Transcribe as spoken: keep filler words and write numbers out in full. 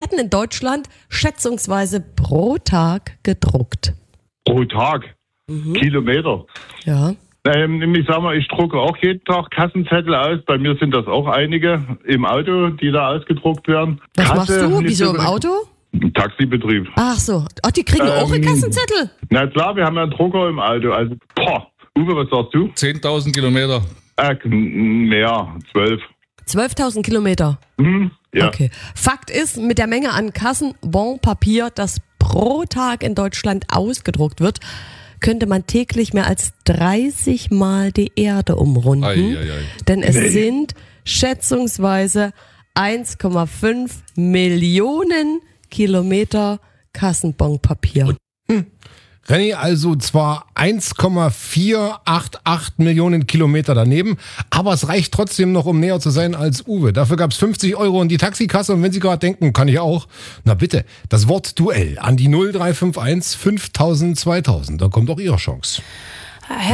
werden in Deutschland schätzungsweise pro Tag gedruckt? Pro Tag? Mhm. Kilometer? Ja. Ähm, ich sag mal, ich drucke auch jeden Tag Kassenzettel aus. Bei mir sind das auch einige im Auto, die da ausgedruckt werden. Was Kasse, machst du? Wieso so im Auto? Taxibetrieb. Ach so. Ach, die kriegen auch einen Ähm, Kassenzettel? Na klar, wir haben ja einen Drucker im Auto. Also, boah. Uwe, was sagst du? zehntausend Kilometer. Äh, mehr, zwölf. zwölftausend Kilometer? Hm, ja. Okay. Fakt ist, mit der Menge an Kassenbonpapier, das pro Tag in Deutschland ausgedruckt wird, könnte man täglich mehr als dreißig Mal die Erde umrunden. Ei, ei, ei. Denn es Nee. sind schätzungsweise eins Komma fünf Millionen Kilometer Kassenbonpapier. Renny, also zwar eins Komma vierhundertachundachtzig Millionen Kilometer daneben, aber es reicht trotzdem noch, um näher zu sein als Uwe. Dafür gab es fünfzig Euro in die Taxikasse und wenn Sie gerade denken, kann ich auch, na bitte, das Wort Duell an die null drei fünf eins fünftausend zweitausend, da kommt auch Ihre Chance.